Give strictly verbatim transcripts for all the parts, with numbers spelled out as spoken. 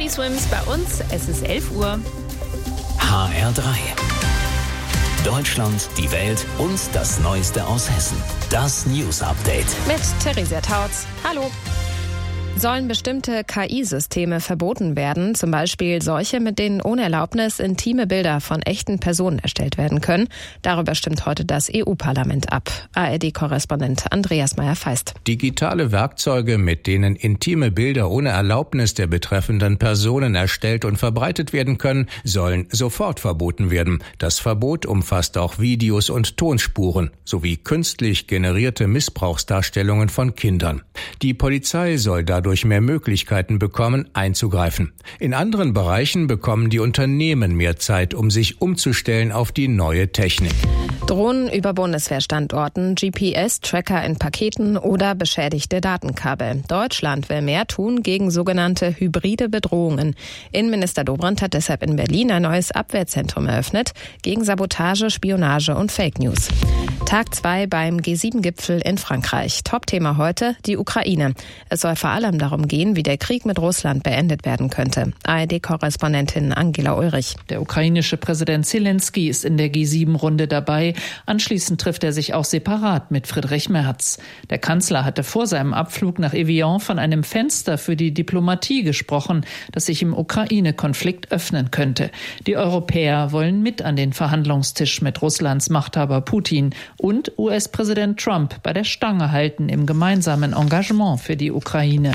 Swims bei uns. Es ist elf Uhr. H R drei. Deutschland, die Welt und das Neueste aus Hessen. Das News Update. Mit Theresia Tautz. Hallo. Sollen bestimmte K I-Systeme verboten werden, zum Beispiel solche, mit denen ohne Erlaubnis intime Bilder von echten Personen erstellt werden können? Darüber stimmt heute das E U-Parlament ab. A R D-Korrespondent Andreas Meyer-Feist. Digitale Werkzeuge, mit denen intime Bilder ohne Erlaubnis der betreffenden Personen erstellt und verbreitet werden können, sollen sofort verboten werden. Das Verbot umfasst auch Videos und Tonspuren sowie künstlich generierte Missbrauchsdarstellungen von Kindern. Die Polizei soll dadurch durch mehr Möglichkeiten bekommen, einzugreifen. In anderen Bereichen bekommen die Unternehmen mehr Zeit, um sich umzustellen auf die neue Technik. Drohnen über Bundeswehrstandorten, G P S-Tracker in Paketen oder beschädigte Datenkabel. Deutschland will mehr tun gegen sogenannte hybride Bedrohungen. Innenminister Dobrindt hat deshalb in Berlin ein neues Abwehrzentrum eröffnet gegen Sabotage, Spionage und Fake News. Tag zwei beim G sieben Gipfel in Frankreich. Topthema heute die Ukraine. Es soll vor allem darum gehen, wie der Krieg mit Russland beendet werden könnte. A R D-Korrespondentin Angela Ulrich. Der ukrainische Präsident Zelensky ist in der G sieben Runde dabei. Anschließend trifft er sich auch separat mit Friedrich Merz. Der Kanzler hatte vor seinem Abflug nach Evian von einem Fenster für die Diplomatie gesprochen, das sich im Ukraine-Konflikt öffnen könnte. Die Europäer wollen mit an den Verhandlungstisch mit Russlands Machthaber Putin und U S-Präsident Trump bei der Stange halten im gemeinsamen Engagement für die Ukraine.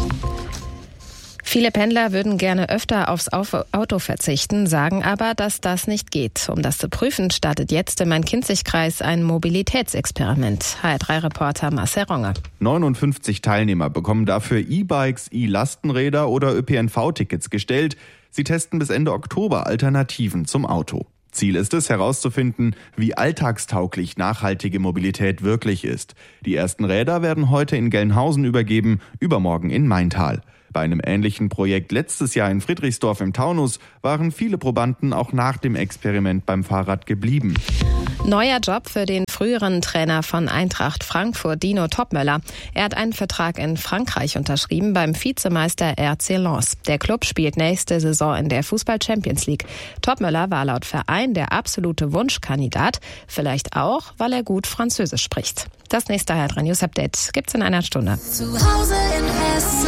Viele Pendler würden gerne öfter aufs Auto verzichten, sagen aber, dass das nicht geht. Um das zu prüfen, startet jetzt im Main-Kinzig-Kreis ein Mobilitätsexperiment. H R drei Reporter Marcel Ronger. neunundfünfzig Teilnehmer bekommen dafür E-Bikes, E-Lastenräder oder Ö P N V-Tickets gestellt. Sie testen bis Ende Oktober Alternativen zum Auto. Ziel ist es, herauszufinden, wie alltagstauglich nachhaltige Mobilität wirklich ist. Die ersten Räder werden heute in Gelnhausen übergeben, übermorgen in Maintal. Bei einem ähnlichen Projekt letztes Jahr in Friedrichsdorf im Taunus waren viele Probanden auch nach dem Experiment beim Fahrrad geblieben. Neuer Job für den früheren Trainer von Eintracht Frankfurt, Dino Topmöller. Er hat einen Vertrag in Frankreich unterschrieben beim Vizemeister R C Lens. Der Club spielt nächste Saison in der Fußball-Champions League. Topmöller war laut Verein der absolute Wunschkandidat, vielleicht auch, weil er gut Französisch spricht. Das nächste H R drei News Update gibt's in einer Stunde. Zu Hause in Hessen.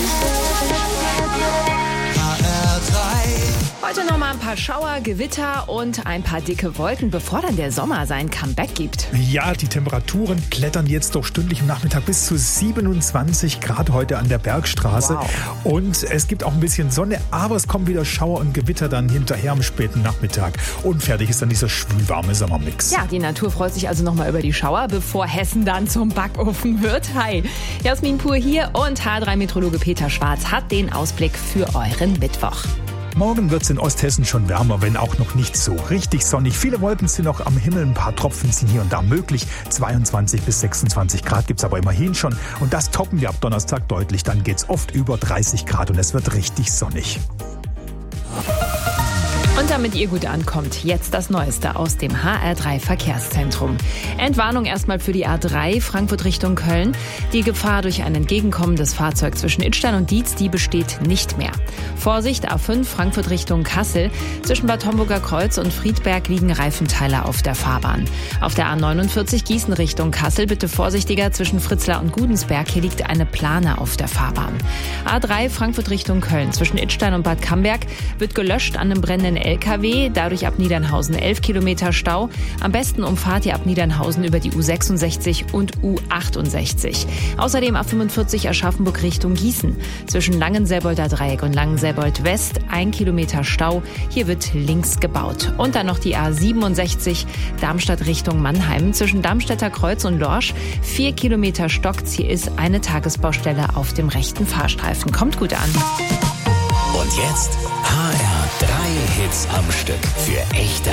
H R drei. Heute noch mal ein paar Schauer, Gewitter und ein paar dicke Wolken, bevor dann der Sommer sein Comeback gibt. Ja, die Temperaturen klettern jetzt doch stündlich am Nachmittag bis zu siebenundzwanzig Grad heute an der Bergstraße. Wow. Und es gibt auch ein bisschen Sonne, aber es kommen wieder Schauer und Gewitter dann hinterher am späten Nachmittag. Und fertig ist dann dieser schwülwarme Sommermix. Ja, die Natur freut sich also noch mal über die Schauer, bevor Hessen dann zum Backofen wird. Hi, Jasmin Pur hier und H R drei Meteorologe Peter Schwarz hat den Ausblick für euren Mittwoch. Morgen wird es in Osthessen schon wärmer, wenn auch noch nicht so richtig sonnig. Viele Wolken sind noch am Himmel, ein paar Tropfen sind hier und da möglich. zweiundzwanzig bis sechsundzwanzig Grad gibt es aber immerhin schon. Und das toppen wir ab Donnerstag deutlich. Dann geht es oft über dreißig Grad und es wird richtig sonnig. Und damit ihr gut ankommt, jetzt das Neueste aus dem H R drei Verkehrszentrum. Entwarnung erstmal für die A drei Frankfurt Richtung Köln. Die Gefahr durch ein entgegenkommendes Fahrzeug zwischen Idstein und Dietz, die besteht nicht mehr. Vorsicht, A fünf Frankfurt Richtung Kassel. Zwischen Bad Homburger Kreuz und Friedberg liegen Reifenteile auf der Fahrbahn. Auf der A neunundvierzig Gießen Richtung Kassel bitte vorsichtiger zwischen Fritzlar und Gudensberg. Hier liegt eine Plane auf der Fahrbahn. A drei Frankfurt Richtung Köln. Zwischen Idstein und Bad Camberg wird gelöscht an einem brennenden L K W, dadurch ab Niedernhausen elf Kilometer Stau. Am besten umfahrt ihr ab Niedernhausen über die U sechsundsechzig und U achtundsechzig. Außerdem A fünfundvierzig Aschaffenburg Richtung Gießen. Zwischen Langenselbolder Dreieck und Langenselbold West ein Kilometer Stau. Hier wird links gebaut. Und dann noch die A siebenundsechzig Darmstadt Richtung Mannheim. Zwischen Darmstädter Kreuz und Lorsch vier Kilometer stockt's. Hier ist eine Tagesbaustelle auf dem rechten Fahrstreifen. Kommt gut an. Und jetzt H R drei Hits am Stück für echte